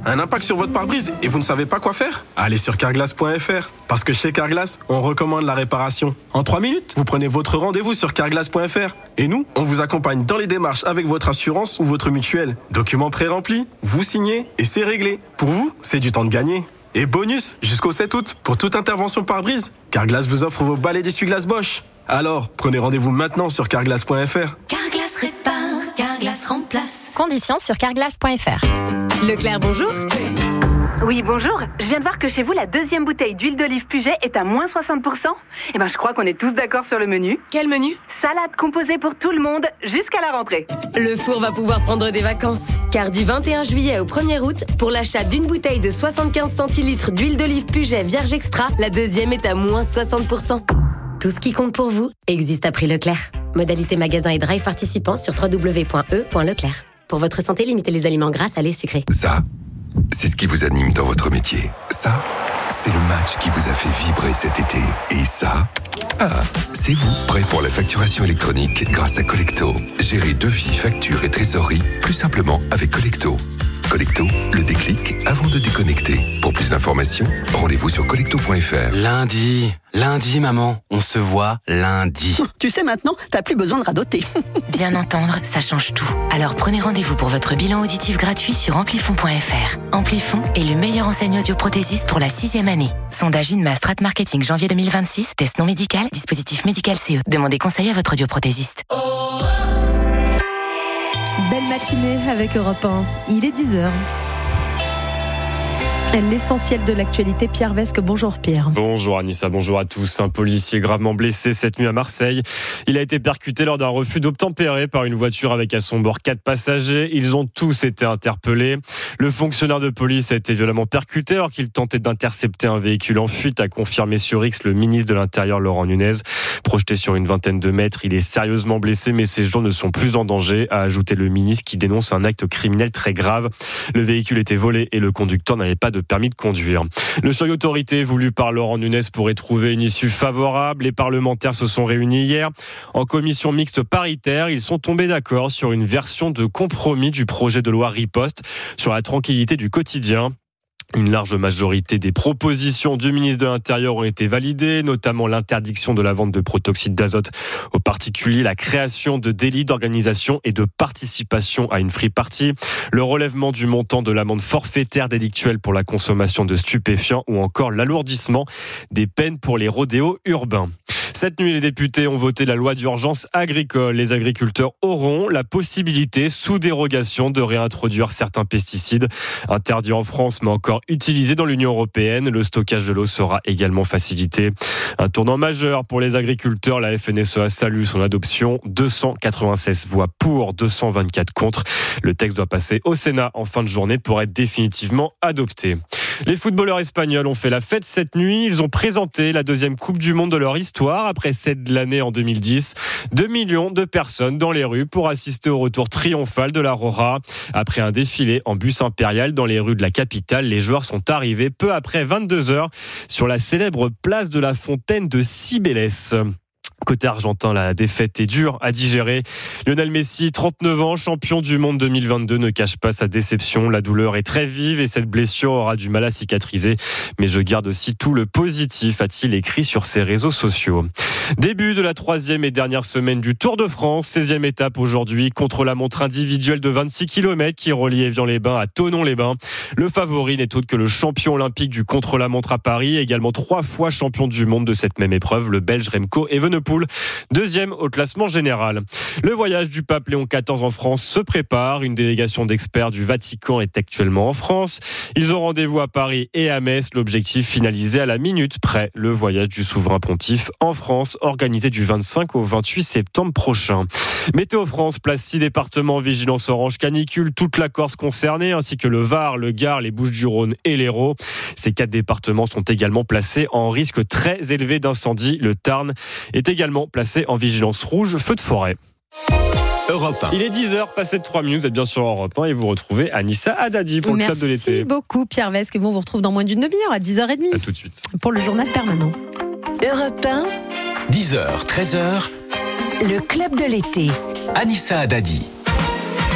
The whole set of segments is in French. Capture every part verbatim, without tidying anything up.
un impact sur votre pare-brise et vous ne savez pas quoi faire? Allez sur carglass point f r. Parce que chez Carglass, on recommande la réparation. En trois minutes, vous prenez votre rendez-vous sur carglass point f r. Et nous, on vous accompagne dans les démarches avec votre assurance ou votre mutuelle. Documents pré-remplis, vous signez et c'est réglé. Pour vous, c'est du temps de gagner. Et bonus, jusqu'au sept août, pour toute intervention pare-brise, Carglass vous offre vos balais d'essuie-glace Bosch. Alors, prenez rendez-vous maintenant sur carglass point f r. Carglass répare, Carglass remplace. Conditions sur carglass point f r. Leclerc, bonjour. Oui, bonjour. Je viens de voir que chez vous, la deuxième bouteille d'huile d'olive Puget est à moins soixante pour cent. Eh ben, je crois qu'on est tous d'accord sur le menu. Quel menu? Salade composée pour tout le monde, jusqu'à la rentrée. Le four va pouvoir prendre des vacances. Car du vingt et un juillet au premier août, pour l'achat d'une bouteille de soixante-quinze centilitres d'huile d'olive Puget Vierge Extra, la deuxième est à moins soixante pour cent. Tout ce qui compte pour vous existe à prix Leclerc. Modalité magasin et drive participants sur w w w point e point leclerc. Pour votre santé, limitez les aliments gras, salés, sucrés. Ça, c'est ce qui vous anime dans votre métier. Ça, c'est le match qui vous a fait vibrer cet été. Et ça, ah, c'est vous, prêt pour la facturation électronique grâce à Collecto. Gérez devis, factures et trésorerie plus simplement avec Collecto. Collecto, le déclic avant de déconnecter. Pour plus d'informations, rendez-vous sur collecto point f r. Lundi, lundi maman, on se voit lundi. Tu sais maintenant, t'as plus besoin de radoter. Bien entendre, ça change tout. Alors prenez rendez-vous pour votre bilan auditif gratuit sur amplifon point f r. Amplifon est le meilleur enseigne audioprothésiste pour la sixième année. Sondage Inma Strat Marketing janvier deux mille vingt-six, test non médical, dispositif médical C E. Demandez conseil à votre audioprothésiste. Belle matinée avec Europe un. Il est dix heures. L'essentiel de l'actualité, Pierre Vesque. Bonjour Pierre. Bonjour Anissa, bonjour à tous. Un policier gravement blessé cette nuit à Marseille. Il a été percuté lors d'un refus d'obtempérer par une voiture avec à son bord quatre passagers. Ils ont tous été interpellés. Le fonctionnaire de police a été violemment percuté alors qu'il tentait d'intercepter un véhicule en fuite, a confirmé sur X le ministre de l'Intérieur Laurent Nunez. Projeté sur une vingtaine de mètres, il est sérieusement blessé mais ses jours ne sont plus en danger, a ajouté le ministre qui dénonce un acte criminel très grave. Le véhicule était volé et le conducteur n'avait pas de permis de conduire. Le choix d'autorité voulu par Laurent Nunez pourrait trouver une issue favorable. Les parlementaires se sont réunis hier en commission mixte paritaire. Ils sont tombés d'accord sur une version de compromis du projet de loi Riposte sur la tranquillité du quotidien. Une large majorité des propositions du ministre de l'Intérieur ont été validées, notamment l'interdiction de la vente de protoxyde d'azote aux particuliers, la création de délits d'organisation et de participation à une free party, le relèvement du montant de l'amende forfaitaire délictuelle pour la consommation de stupéfiants ou encore l'alourdissement des peines pour les rodéos urbains. Cette nuit, les députés ont voté la loi d'urgence agricole. Les agriculteurs auront la possibilité, sous dérogation, de réintroduire certains pesticides interdits en France, mais encore utilisés dans l'Union européenne. Le stockage de l'eau sera également facilité. Un tournant majeur pour les agriculteurs. La F N S E A salue son adoption. deux cent quatre-vingt-seize voix pour, deux cent vingt-quatre contre. Le texte doit passer au Sénat en fin de journée pour être définitivement adopté. Les footballeurs espagnols ont fait la fête cette nuit. Ils ont présenté la deuxième Coupe du Monde de leur histoire après celle de l'année en deux mille dix. Deux millions de personnes dans les rues pour assister au retour triomphal de la Roja. Après un défilé en bus impérial dans les rues de la capitale, les joueurs sont arrivés peu après vingt-deux heures sur la célèbre place de la Fontaine de Cibeles. Côté argentin, la défaite est dure à digérer. Lionel Messi, trente-neuf ans, champion du monde deux mille vingt-deux, ne cache pas sa déception. La douleur est très vive et cette blessure aura du mal à cicatriser. Mais je garde aussi tout le positif, a-t-il écrit sur ses réseaux sociaux. Début de la troisième et dernière semaine du Tour de France. seizième étape aujourd'hui, contre-la-montre individuelle de vingt-six kilomètres qui relie Évian-les-Bains à Thonon-les-Bains. Le favori n'est autre que le champion olympique du contre-la-montre à Paris, également trois fois champion du monde de cette même épreuve, le Belge Remco Evenepoel, deuxième au classement général. Le voyage du pape Léon quatorze en France se prépare. Une délégation d'experts du Vatican est actuellement en France. Ils ont rendez-vous à Paris et à Metz. L'objectif finalisé à la minute près. Le voyage du souverain pontife en France, organisé du vingt-cinq au vingt-huit septembre prochain. Météo France place six départements en vigilance orange canicule, toute la Corse concernée, ainsi que le Var, le Gard, les Bouches-du-Rhône et l'Hérault. Ces quatre départements sont également placés en risque très élevé d'incendie. Le Tarn est également placé en vigilance rouge, feu de forêt. Europe un. Il est dix heures, passé de trois minutes, vous êtes bien sur Europe un et vous retrouvez Anissa Haddadi pour Merci le club de l'été. Merci beaucoup Pierre Vesque et vous, on vous retrouve dans moins d'une demi-heure à dix heures trente. À tout de suite. Pour le journal permanent. Europe un. dix heures, treize heures. Le club de l'été. Anissa Haddadi.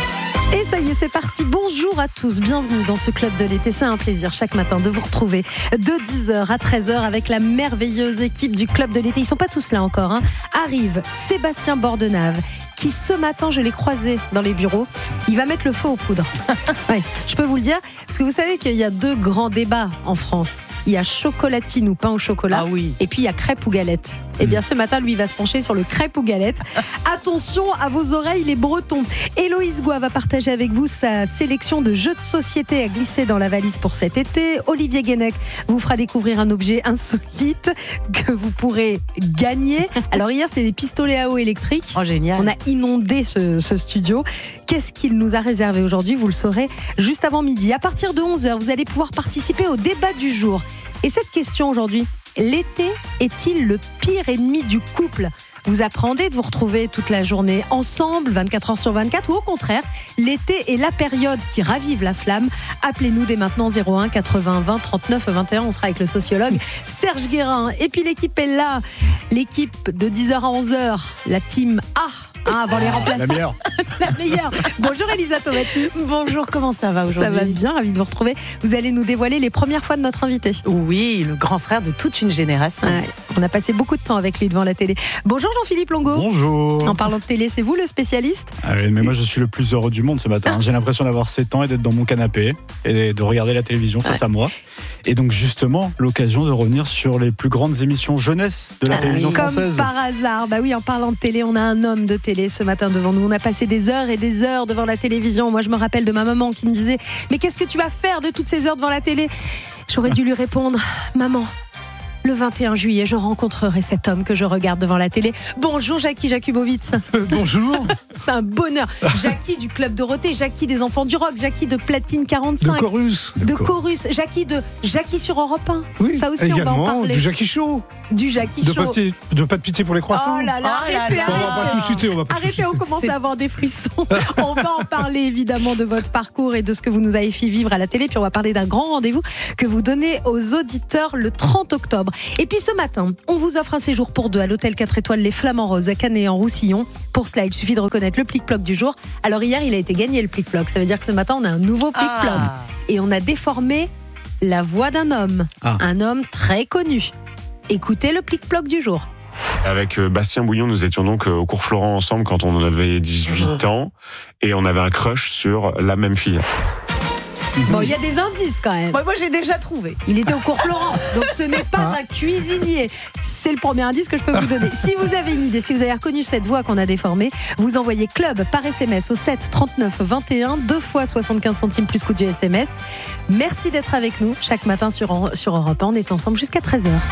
Et ça y est, c'est parti. Bonjour à tous, bienvenue dans ce club de l'été. C'est un plaisir chaque matin de vous retrouver de dix heures à treize heures avec la merveilleuse équipe du club de l'été. Ils sont pas tous là encore. Hein. Arrive Sébastien Bordenave, qui ce matin, je l'ai croisé dans les bureaux. Il va mettre le feu aux poudres. Ouais, je peux vous le dire, parce que vous savez qu'il y a deux grands débats en France. Il y a chocolatine ou pain au chocolat. Ah oui. Et puis il y a crêpe ou galette. Eh bien, ce matin, lui, il va se pencher sur le crêpe ou galette. Attention à vos oreilles, les Bretons. Héloïse Goua va partager avec vous sa sélection de jeux de société à glisser dans la valise pour cet été. Olivier Guénec vous fera découvrir un objet insolite que vous pourrez gagner. Alors hier, c'était des pistolets à eau électriques. Oh, génial. On a inondé ce, ce studio. Qu'est-ce qu'il nous a réservé aujourd'hui ? Vous le saurez juste avant midi. À partir de onze heures, vous allez pouvoir participer au débat du jour. Et cette question aujourd'hui, l'été est-il le pire ennemi du couple ? Vous appréhendez de vous retrouver toute la journée ensemble, vingt-quatre heures sur vingt-quatre, ou au contraire, l'été est la période qui ravive la flamme. Appelez-nous dès maintenant zéro un quatre-vingts vingt trente-neuf vingt et un. On sera avec le sociologue Serge Guérin. Et puis l'équipe est là, l'équipe de dix heures à onze heures, la team A. Ah, avant les remplaçants. La meilleure. La meilleure. Bonjour Elisa Tomati. Bonjour, comment ça va aujourd'hui ? Ça va bien, ravi de vous retrouver. Vous allez nous dévoiler les premières fois de notre invité. Oui, le grand frère de toute une génération. Ouais, on a passé beaucoup de temps avec lui devant la télé. Bonjour Jean-Philippe Longo. Bonjour. En parlant de télé, c'est vous le spécialiste ? Ah oui, mais moi je suis le plus heureux du monde ce matin. J'ai l'impression d'avoir sept ans et d'être dans mon canapé et de regarder la télévision face ouais. à moi. Et donc justement, l'occasion de revenir sur les plus grandes émissions jeunesse de la ah, télévision comme française. Comme par hasard. Bah oui, en parlant de télé, on a un homme de télé ce matin devant nous. On a passé des heures et des heures devant la télévision. Moi, je me rappelle de ma maman qui me disait « Mais qu'est-ce que tu vas faire de toutes ces heures devant la télé ?» J'aurais dû lui répondre « Maman, le vingt et un juillet, je rencontrerai cet homme que je regarde devant la télé. » Bonjour Jackie Jakubowicz. Euh, bonjour. C'est un bonheur. Jackie du Club Dorothée, Jackie des Enfants du Rock, Jackie de Platine quarante-cinq. De Chorus. De Chorus. Jackie de Jackie sur Europe un. Oui, ça aussi, également, on va en parler. Du Jackie Show. Du Jackie de Show. Papier, de pas de pitié pour les croissants. Oh là là, oh arrêtez, là là. On va pas tout citer, on va pas Arrêtez, tout on citer. commence à avoir des frissons. On va en parler évidemment de votre parcours et de ce que vous nous avez fait vivre à la télé. Puis on va parler d'un grand rendez-vous que vous donnez aux auditeurs le trente octobre. Et puis ce matin, on vous offre un séjour pour deux à l'hôtel quatre étoiles Les Flamands Roses à Canet-en-Roussillon. Pour cela, il suffit de reconnaître le plic-ploc du jour. Alors hier, il a été gagné le plic-ploc. Ça veut dire que ce matin, on a un nouveau plic-ploc. Ah. Et on a déformé la voix d'un homme. Ah. Un homme très connu. Écoutez le plic-ploc du jour. Avec Bastien Bouillon, nous étions donc au cours Florent ensemble quand on avait dix-huit ans et on avait un crush sur la même fille. Bon, il y a des indices quand même. Moi, moi, j'ai déjà trouvé. Il était au cours Florent, donc ce n'est pas un cuisinier. C'est le premier indice que je peux vous donner. Si vous avez une idée, si vous avez reconnu cette voix qu'on a déformée, vous envoyez club par S M S au sept trente-neuf vingt et un, deux fois soixante-quinze centimes plus coût du S M S. Merci d'être avec nous chaque matin sur, sur Europe un. On est ensemble jusqu'à treize heures.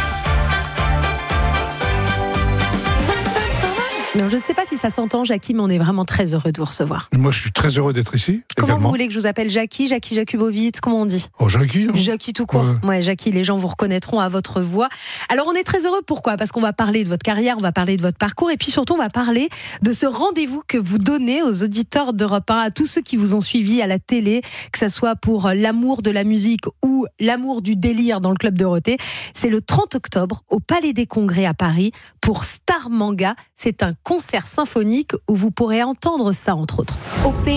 Non, je ne sais pas si ça s'entend, Jackie, mais on est vraiment très heureux de vous recevoir. Moi, je suis très heureux d'être ici. Comment également. Vous voulez que je vous appelle Jackie, Jackie Jakubowicz, comment on dit ? Oh, Jackie, non ? Jackie tout court. Ouais. ouais, Jackie, les gens vous reconnaîtront à votre voix. Alors, on est très heureux, pourquoi ? Parce qu'on va parler de votre carrière, on va parler de votre parcours, et puis surtout, on va parler de ce rendez-vous que vous donnez aux auditeurs d'Europe un, à tous ceux qui vous ont suivi à la télé, que ça soit pour l'amour de la musique ou l'amour du délire dans le Club Dorothée. C'est le trente octobre, au Palais des Congrès à Paris, pour Star Manga. C'est un concert symphonique où vous pourrez entendre ça, entre autres.